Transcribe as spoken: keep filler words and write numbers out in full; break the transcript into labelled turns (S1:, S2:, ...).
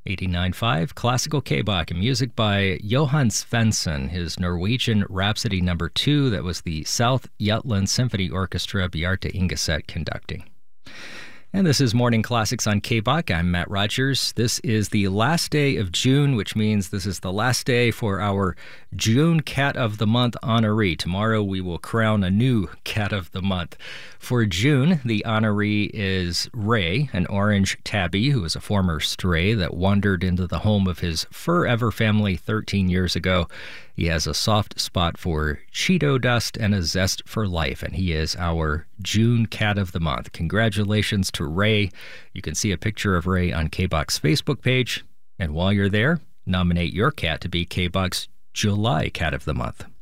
S1: eighty-nine point five Classical K-Bach, and music by Johan Svensson, his Norwegian Rhapsody number two. That was the South Jutland Symphony Orchestra, Bjarte Ingeset conducting. And this is Morning Classics on K-Bach. I'm Matt Rogers. This is the last day of June, which means this is the last day for our June Cat of the Month honoree. Tomorrow we will crown a new Cat of the Month. For June, the honoree is Ray, an orange tabby who is a former stray that wandered into the home of his forever family thirteen years ago. He has a soft spot for Cheeto dust and a zest for life, and he is our June Cat of the Month. Congratulations to Ray. You can see a picture of Ray on K-Bach's Facebook page, and while you're there, nominate your cat to be K-Bach's July Cat of the Month.